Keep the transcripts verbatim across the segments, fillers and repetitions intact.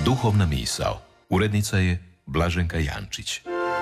Duhovna misao. Urednica je Blaženka Jančić.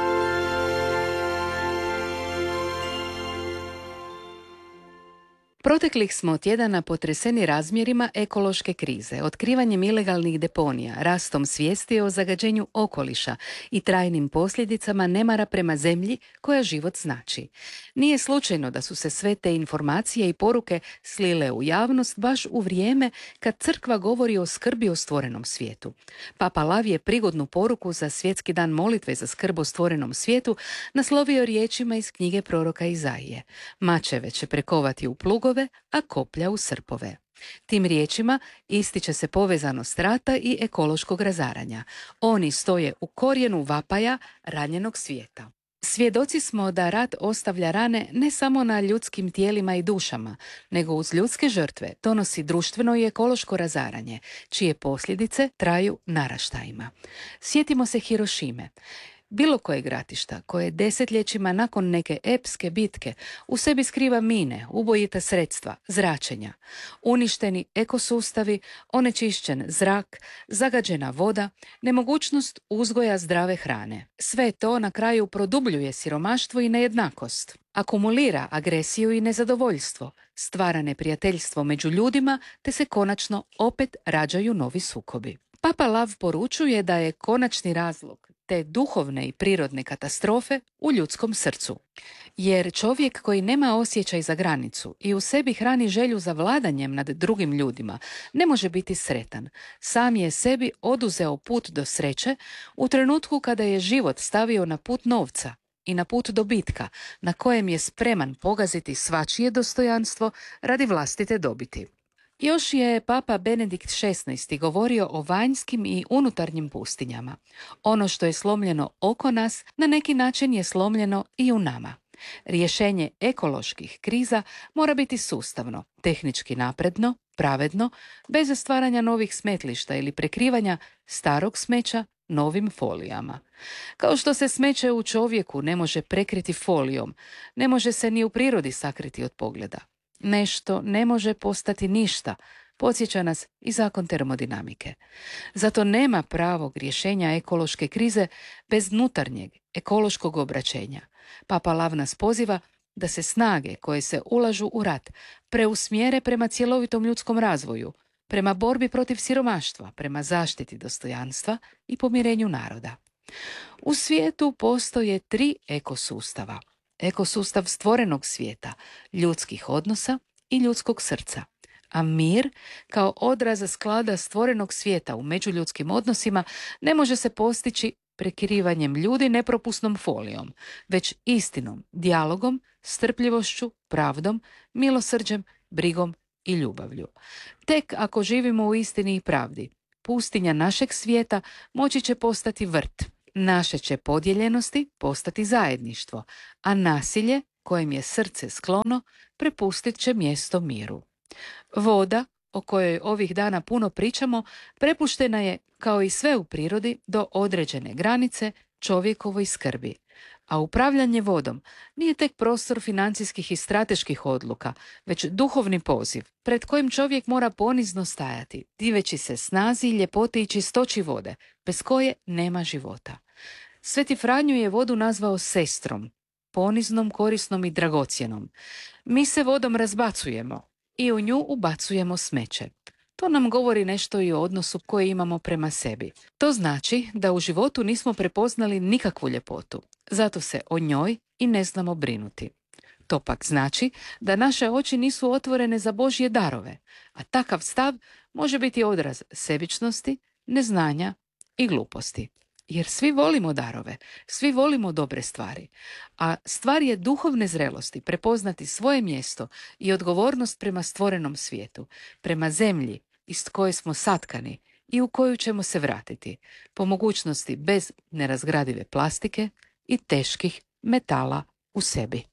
Proteklih smo tjedana potreseni razmjerima ekološke krize, otkrivanjem ilegalnih deponija, rastom svijesti o zagađenju okoliša i trajnim posljedicama nemara prema zemlji koja život znači. Nije slučajno da su se sve te informacije i poruke slile u javnost baš u vrijeme kad crkva govori o skrbi o stvorenom svijetu. Papa Lav je prigodnu poruku za Svjetski dan molitve za skrb o stvorenom svijetu naslovio riječima iz knjige proroka Izaije. Mačeve će prekovati u plugove, a koplja u srpove. Tim riječima ističe se povezanost rata i ekološkog razaranja. Oni stoje u korijenu vapaja ranjenog svijeta. Svjedoci smo da rat ostavlja rane ne samo na ljudskim tijelima i dušama, nego uz ljudske žrtve donosi društveno i ekološko razaranje, čije posljedice traju naraštajima. Sjetimo se Hirošime. Bilo kojeg ratišta koje desetljećima nakon neke epske bitke u sebi skriva mine, ubojita sredstva, zračenja, uništeni ekosustavi, onečišćen zrak, zagađena voda, nemogućnost uzgoja zdrave hrane. Sve to na kraju produbljuje siromaštvo i nejednakost. Akumulira agresiju i nezadovoljstvo, stvara neprijateljstvo među ljudima te se konačno opet rađaju novi sukobi. Papa Lav poručuje da je konačni razlog te duhovne i prirodne katastrofe u ljudskom srcu. Jer čovjek koji nema osjećaj za granicu i u sebi hrani želju za vladanjem nad drugim ljudima ne može biti sretan. Sam je sebi oduzeo put do sreće u trenutku kada je život stavio na put novca i na put dobitka, na kojem je spreman pogaziti svačije dostojanstvo radi vlastite dobiti. Još je Papa Benedikt šesnaesti govorio o vanjskim i unutarnjim pustinjama. Ono što je slomljeno oko nas, na neki način je slomljeno i u nama. Rješenje ekoloških kriza mora biti sustavno, tehnički napredno, pravedno, bez stvaranja novih smetlišta ili prekrivanja starog smeća novim folijama. Kao što se smeće u čovjeku ne može prekriti folijom, ne može se ni u prirodi sakriti od pogleda. Nešto ne može postati ništa, podsjeća nas i zakon termodinamike. Zato nema pravog rješenja ekološke krize bez unutarnjeg ekološkog obraćenja. Papa Lav nas poziva da se snage koje se ulažu u rat preusmjere prema cjelovitom ljudskom razvoju, prema borbi protiv siromaštva, prema zaštiti dostojanstva i pomirenju naroda. U svijetu postoje tri ekosustava. Ekosustav stvorenog svijeta, ljudskih odnosa i ljudskog srca. A mir, kao odraz sklada stvorenog svijeta u međuljudskim odnosima, ne može se postići prekrivanjem ljudi nepropusnom folijom, već istinom, dijalogom, strpljivošću, pravdom, milosrđem, brigom i ljubavlju. Tek ako živimo u istini i pravdi, pustinja našeg svijeta moći će postati vrt. Naše će podijeljenosti postati zajedništvo, a nasilje, kojem je srce sklono, prepustit će mjesto miru. Voda, o kojoj ovih dana puno pričamo, prepuštena je, kao i sve u prirodi, do određene granice čovjekovoj skrbi. A upravljanje vodom nije tek prostor financijskih i strateških odluka, već duhovni poziv, pred kojim čovjek mora ponizno stajati, diveći se snazi, ljepoti i čistoći vode, bez koje nema života. Sveti Franjo je vodu nazvao sestrom, poniznom, korisnom i dragocjenom. Mi se vodom razbacujemo i u nju ubacujemo smeće. To nam govori nešto i o odnosu koji imamo prema sebi. To znači da u životu nismo prepoznali nikakvu ljepotu, zato se o njoj i ne znamo brinuti. To pak znači da naše oči nisu otvorene za Božje darove, a takav stav može biti odraz sebičnosti, neznanja i gluposti. Jer svi volimo darove, svi volimo dobre stvari, a stvar je duhovne zrelosti prepoznati svoje mjesto i odgovornost prema stvorenom svijetu, prema zemlji iz koje smo satkani i u koju ćemo se vratiti, po mogućnosti bez nerazgradive plastike i teških metala u sebi.